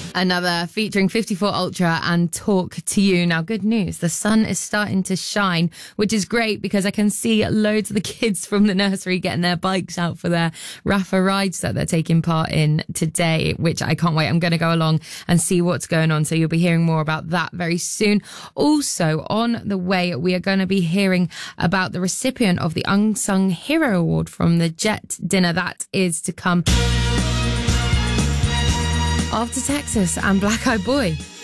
Another featuring 54 Ultra and Talk to You. Now, good news. The sun is starting to shine, which is great because I can see loads of the kids from the nursery getting their bikes out for their Rafa rides that they're taking part in today, which I can't wait. I'm going to go along and see what's going on. So you'll be hearing more about that very soon. Also, on the way, we are going to be hearing about the recipient of the Unsung Hero Award from the Jet dinner. That is to come after Texas and Black Eyed Boy.